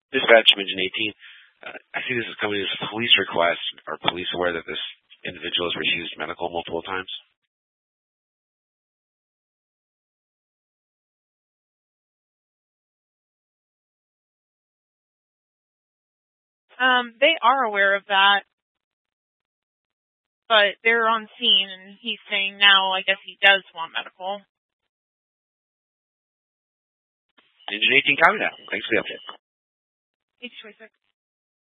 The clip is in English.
Dispatch Engine 18. I see this is coming as a police request. Are police aware that this individual has refused medical multiple times? They are aware of that, but they're on scene, and he's saying now, I guess he does want medical. Engine 18, copy that. Thanks for the update. H26.